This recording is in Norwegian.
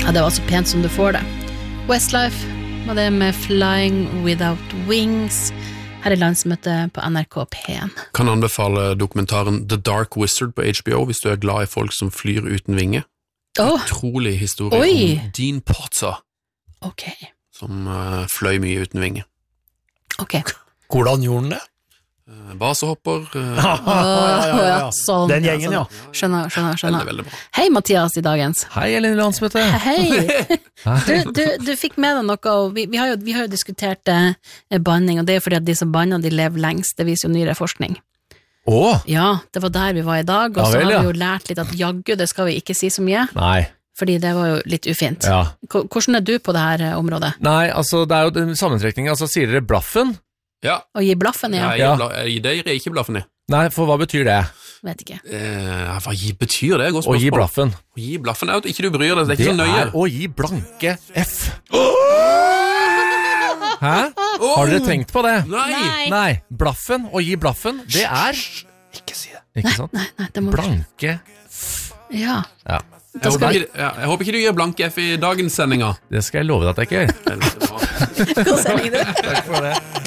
Ja, det var så pent som du får det. Westlife var det med Flying Without Wings, her i landsmøtet på NRK P1. Kan anbefale dokumentaren The Dark Wizard på HBO hvis du er glad i folk som flyr uten vinge. Utrolig historie om Dean Potter, som fløy mye uten vinge. Hvordan gjorde han det? Basehopper. Sånn. Den gjengen, ja. Skjønner. Veldig bra. Hei, Mathias i dagens. Hei, Elin Landsmøte. Hei. Du fikk med deg noe, og vi har jo diskutert banning, og det er fordi at de som banner, de lever lengst, det viser jo nyere forskning. Ja, det var der vi var i dag, og så har vi jo lært litt at jaggu, det skal vi ikke si så mye. Nei. Fordi det var jo litt ufint. Hvordan er du på det her området? Nei, altså, det er jo en sammentrekning, altså, sier dere blaffen? Ja. Og gi blaffen, ja. Det gir ikke blaffen i. Nei, for hva betyr det? Vet ikke. Hva betyr det? Å gi blaffen. Å gi blaffen er jo ikke du bryr deg, det er ikke så nøye. Det er å gi blanke F. Hæ? Har dere tenkt på det? Nei. Blaffen, å gi blaffen, det er... Ikke si det. Ikke sant? Nei, det må... Blanke F. Ja. Jeg håper ikke du gir blanke F i dagens sendinger. Det skal jeg love deg at jeg ikke gjør. God sending, du. Takk for det.